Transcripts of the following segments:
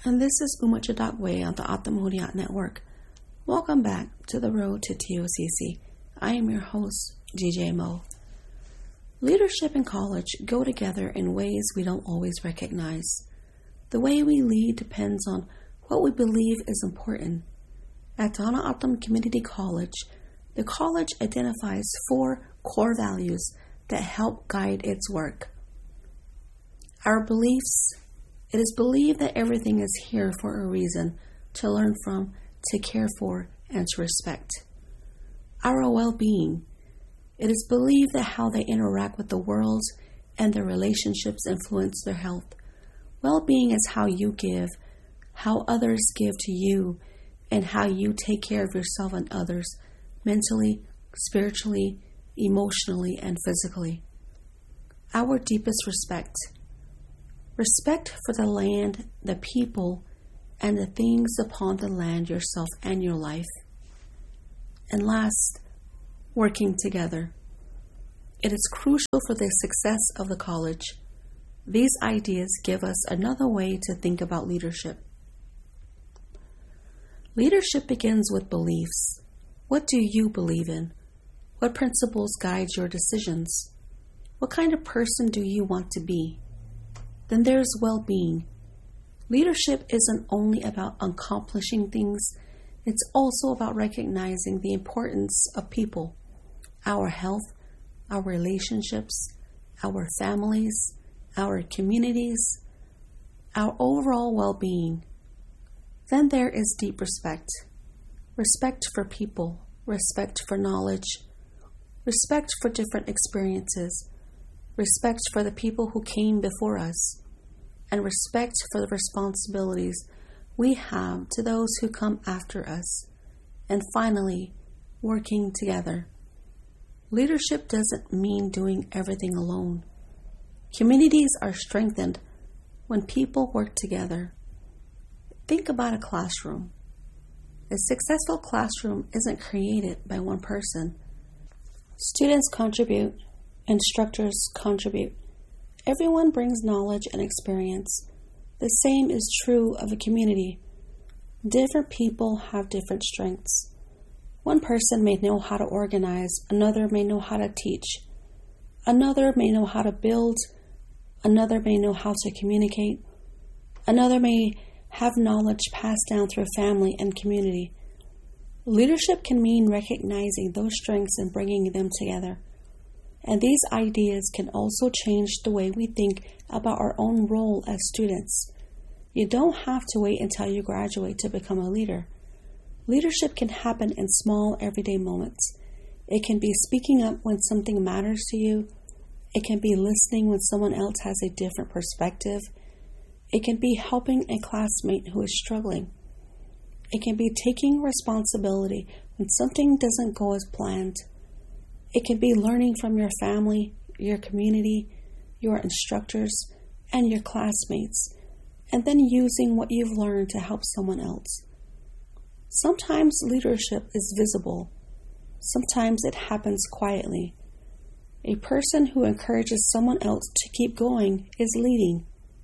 And this is Umacha Dakwe on the Atam Huniat Network. Welcome back to the road to TOCC. I am your host, GJ Mo. Leadership and college go together in ways we don't always recognize. The way we lead depends on what we believe is important. At Tanah Atam Community College, the college identifies 4 core values that help guide its work. Our beliefs. It is believed that everything is here for a reason, to learn from, to care for, and to respect. Our well-being. It is believed that how they interact with the world and their relationships influence their health. Well-being is how you give, how others give to you, and how you take care of yourself and others, mentally, spiritually, emotionally, and physically. Our deepest respect. Respect for the land, the people, and the things upon the land, yourself, and your life. And last, working together. It is crucial for the success of the college. These ideas give us another way to think about leadership. Leadership begins with beliefs. What do you believe in? What principles guide your decisions? What kind of person do you want to be? Then there's well-being. Leadership isn't only about accomplishing things, it's also about recognizing the importance of people, our health, our relationships, our families, our communities, our overall well-being. Then there is deep respect. Respect for people, respect for knowledge, respect for different experiences, respect for the people who came before us, and respect for the responsibilities we have to those who come after us. And finally, working together. Leadership doesn't mean doing everything alone. Communities are strengthened when people work together. Think about a classroom. A successful classroom isn't created by one person. Students contribute. Instructors contribute. Everyone brings knowledge and experience. The same is true of a community. Different people have different strengths. One person may know how to organize, another may know how to teach, another may know how to build, another may know how to communicate, another may have knowledge passed down through family and community. Leadership can mean recognizing those strengths and bringing them together. And these ideas can also change the way we think about our own role as students. You don't have to wait until you graduate to become a leader. Leadership can happen in small, everyday moments. It can be speaking up when something matters to you. It can be listening when someone else has a different perspective. It can be helping a classmate who is struggling. It can be taking responsibility when something doesn't go as planned. It can be learning from your family, your community, your instructors, and your classmates, and then using what you've learned to help someone else. Sometimes leadership is visible. Sometimes it happens quietly. A person who encourages someone else to keep going is leading.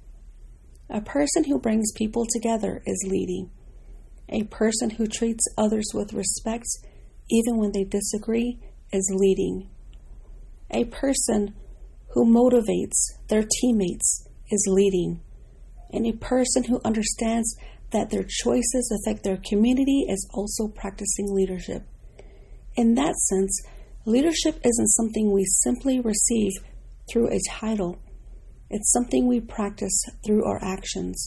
A person who brings people together is leading. A person who treats others with respect, even when they disagree, is leading. A person who motivates their teammates is leading. And a person who understands that their choices affect their community is also practicing leadership. In that sense, leadership isn't something we simply receive through a title. It's something we practice through our actions.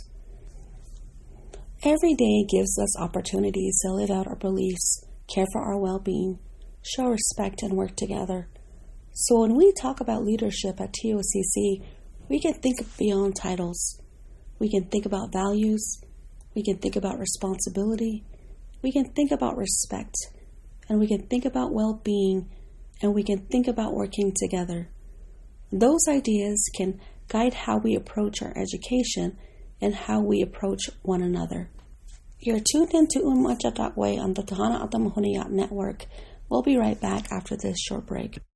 Every day gives us opportunities to live out our beliefs, care for our well-being, show respect, and work together. So when we talk about leadership at TOCC, we can think beyond titles. We can think about values. We can think about responsibility. We can think about respect. And we can think about well-being. And we can think about working together. Those ideas can guide how we approach our education and how we approach one another. You're tuned into Umacha Dakwe on the Tanah Atam Huniat Network. We'll be right back after this short break.